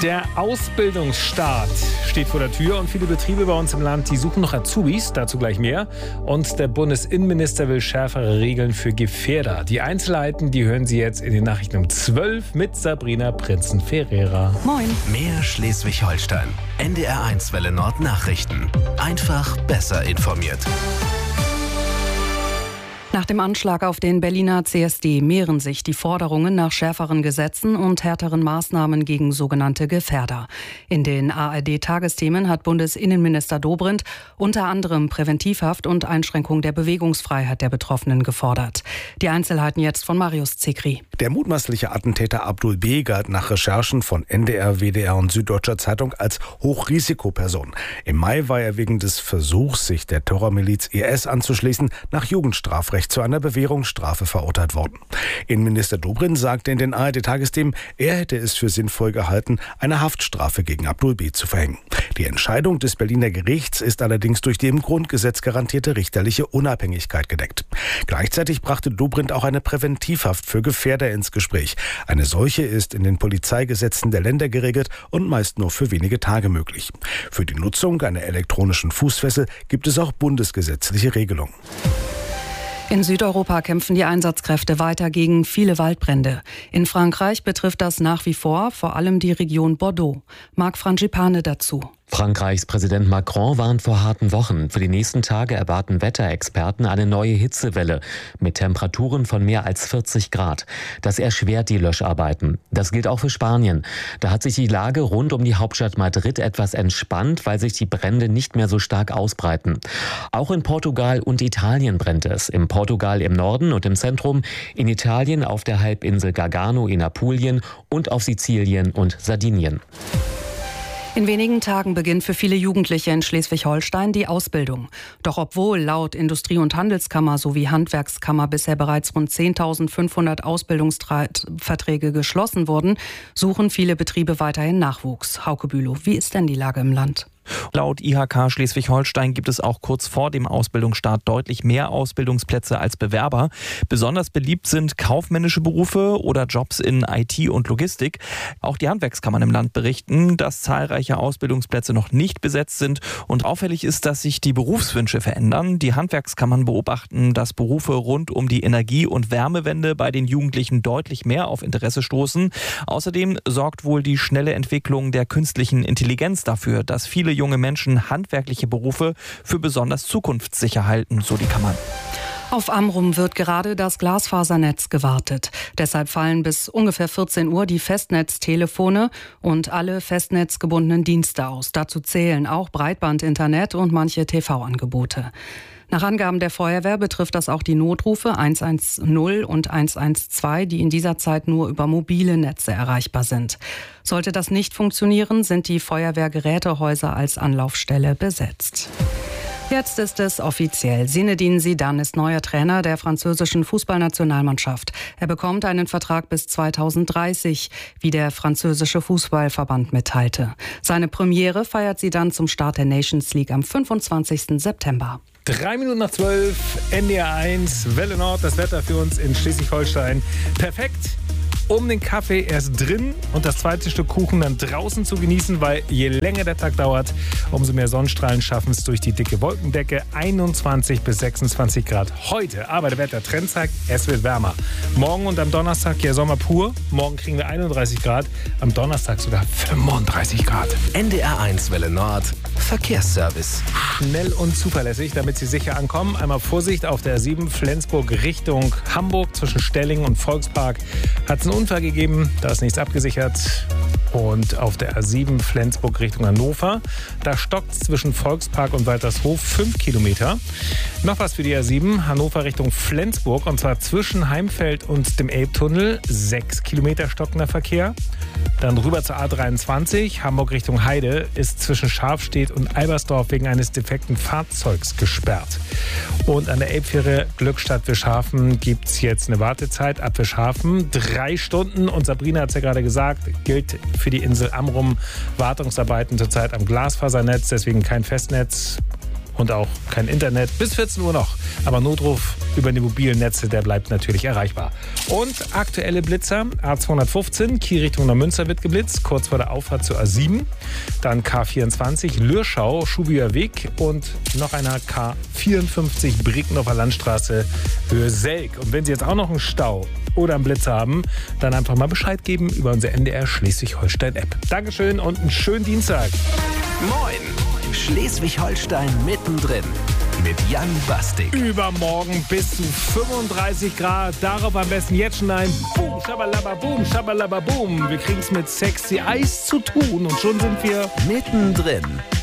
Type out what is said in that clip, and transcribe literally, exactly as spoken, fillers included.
Der Ausbildungsstart steht vor der Tür und viele Betriebe bei uns im Land, die suchen noch Azubis, dazu gleich mehr. Und der Bundesinnenminister will schärfere Regeln für Gefährder. Die Einzelheiten, die hören Sie jetzt in den Nachrichten um zwölf mit Sabrina Prinzen-Ferreira. Moin. Mehr Schleswig-Holstein. N D R eins Welle Nord Nachrichten. Einfach besser informiert. Nach dem Anschlag auf den Berliner C S D mehren sich die Forderungen nach schärferen Gesetzen und härteren Maßnahmen gegen sogenannte Gefährder. In den A R D-Tagesthemen hat Bundesinnenminister Dobrindt unter anderem Präventivhaft und Einschränkung der Bewegungsfreiheit der Betroffenen gefordert. Die Einzelheiten jetzt von Marius Zekri. Der mutmaßliche Attentäter Abdul B. galt nach Recherchen von N D R, W D R und Süddeutscher Zeitung als Hochrisikoperson. Im Mai war er wegen des Versuchs, sich der Terrormiliz I S anzuschließen, nach Jugendstrafrecht zu einer Bewährungsstrafe verurteilt worden. Innenminister Dobrindt sagte in den A R D-Tagesthemen, er hätte es für sinnvoll gehalten, eine Haftstrafe gegen Abdul B. zu verhängen. Die Entscheidung des Berliner Gerichts ist allerdings durch die im Grundgesetz garantierte richterliche Unabhängigkeit gedeckt. Gleichzeitig brachte Dobrindt auch eine Präventivhaft für Gefährder ins Gespräch. Eine solche ist in den Polizeigesetzen der Länder geregelt und meist nur für wenige Tage möglich. Für die Nutzung einer elektronischen Fußfessel gibt es auch bundesgesetzliche Regelungen. In Südeuropa kämpfen die Einsatzkräfte weiter gegen viele Waldbrände. In Frankreich betrifft das nach wie vor vor allem die Region Bordeaux. Marc Frangipane dazu. Frankreichs Präsident Macron warnt vor harten Wochen. Für die nächsten Tage erwarten Wetterexperten eine neue Hitzewelle mit Temperaturen von mehr als vierzig Grad. Das erschwert die Löscharbeiten. Das gilt auch für Spanien. Da hat sich die Lage rund um die Hauptstadt Madrid etwas entspannt, weil sich die Brände nicht mehr so stark ausbreiten. Auch in Portugal und Italien brennt es. In Portugal im Norden und im Zentrum, in Italien auf der Halbinsel Gargano in Apulien und auf Sizilien und Sardinien. In wenigen Tagen beginnt für viele Jugendliche in Schleswig-Holstein die Ausbildung. Doch obwohl laut Industrie- und Handelskammer sowie Handwerkskammer bisher bereits rund zehntausendfünfhundert Ausbildungsverträge geschlossen wurden, suchen viele Betriebe weiterhin Nachwuchs. Hauke Bülow, wie ist denn die Lage im Land? Laut I H K Schleswig-Holstein gibt es auch kurz vor dem Ausbildungsstart deutlich mehr Ausbildungsplätze als Bewerber. Besonders beliebt sind kaufmännische Berufe oder Jobs in I T und Logistik. Auch die Handwerkskammern im Land berichten, dass zahlreiche Ausbildungsplätze noch nicht besetzt sind. Und auffällig ist, dass sich die Berufswünsche verändern. Die Handwerkskammern beobachten, dass Berufe rund um die Energie- und Wärmewende bei den Jugendlichen deutlich mehr auf Interesse stoßen. Außerdem sorgt wohl die schnelle Entwicklung der künstlichen Intelligenz dafür, dass viele junge Menschen handwerkliche Berufe für besonders zukunftssicher halten, so die Kammern. Auf Amrum wird gerade das Glasfasernetz gewartet. Deshalb fallen bis ungefähr vierzehn Uhr die Festnetztelefone und alle festnetzgebundenen Dienste aus. Dazu zählen auch Breitbandinternet und manche T V-Angebote. Nach Angaben der Feuerwehr betrifft das auch die Notrufe eins eins null und eins eins zwei, die in dieser Zeit nur über mobile Netze erreichbar sind. Sollte das nicht funktionieren, sind die Feuerwehrgerätehäuser als Anlaufstelle besetzt. Jetzt ist es offiziell. Zinedine Zidane ist neuer Trainer der französischen Fußballnationalmannschaft. Er bekommt einen Vertrag bis zweitausenddreißig, wie der französische Fußballverband mitteilte. Seine Premiere feiert Zidane zum Start der Nations League am fünfundzwanzigsten September. Drei Minuten nach zwölf, N D R eins, Welle Nord, das Wetter für uns in Schleswig-Holstein. Perfekt, um den Kaffee erst drin und das zweite Stück Kuchen dann draußen zu genießen, weil je länger der Tag dauert, umso mehr Sonnenstrahlen schaffen es durch die dicke Wolkendecke. einundzwanzig bis sechsundzwanzig Grad heute, aber der Wettertrend zeigt, es wird wärmer. Morgen und am Donnerstag ja Sommer pur. Morgen kriegen wir einunddreißig Grad, am Donnerstag sogar fünfunddreißig Grad. N D R eins Welle Nord Verkehrsservice. Schnell und zuverlässig, damit Sie sicher ankommen. Einmal Vorsicht auf der A sieben Flensburg Richtung Hamburg zwischen Stellingen und Volkspark. Hat es einen Unfall gegeben, da ist nichts abgesichert. Und auf der A sieben Flensburg Richtung Hannover, da stockt es zwischen Volkspark und Waltershof fünf Kilometer. Noch was für die A sieben, Hannover Richtung Flensburg, und zwar zwischen Heimfeld und dem Elbtunnel, sechs Kilometer stockender Verkehr. Dann rüber zur A dreiundzwanzig, Hamburg Richtung Heide, ist zwischen Scharfstedt und Albersdorf wegen eines defekten Fahrzeugs gesperrt. Und an der Elbfähre Glückstadt-Wischhafen gibt es jetzt eine Wartezeit ab Wischhafen, drei Stunden. Und Sabrina hat es ja gerade gesagt, gilt für die Insel Amrum Wartungsarbeiten zurzeit am Glasfasernetz, deswegen kein Festnetz. und auch kein Internet. Bis vierzehn Uhr noch. Aber Notruf über die mobilen Netze, der bleibt natürlich erreichbar. Und aktuelle Blitzer, A zweihundertfünfzehn, Kiel Richtung Neumünster wird geblitzt, kurz vor der Auffahrt zur A sieben. Dann K vierundzwanzig, Lürschau, Schubier Weg und noch einer K vierundfünfzig, Brickendorfer Landstraße, Höhe Selk. Und wenn Sie jetzt auch noch einen Stau oder einen Blitzer haben, dann einfach mal Bescheid geben über unsere N D R Schleswig-Holstein-App. Dankeschön und einen schönen Dienstag. Moin! Schleswig-Holstein mittendrin mit Jan Bastik. Übermorgen bis zu fünfunddreißig Grad. Darauf am besten jetzt schon ein Boom, Schabalaba, Boom, Schabalaba, Boom. Wir kriegen es mit Sexy Eis zu tun und schon sind wir Mittendrin.